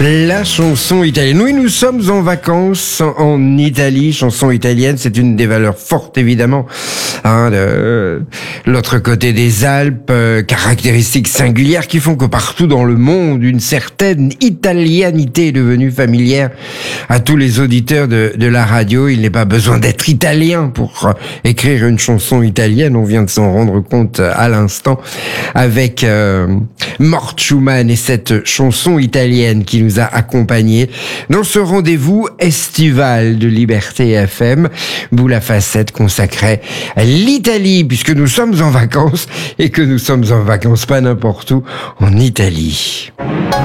La chanson italienne. Oui, nous sommes en vacances en Italie. Chanson italienne, c'est une des valeurs fortes, évidemment, de l'autre côté des Alpes. Caractéristiques singulières qui font que partout dans le monde, une certaine italianité est devenue familière à tous les auditeurs de la radio. Il n'est pas besoin d'être italien pour écrire une chanson italienne. On vient de s'en rendre compte à l'instant avec Mort Schumann et cette chanson italienne qui nous a accompagnés dans ce rendez-vous estival de Liberté FM, boule à facettes consacrée à l'Italie, puisque nous sommes en vacances et que nous sommes en vacances pas n'importe où, en Italie.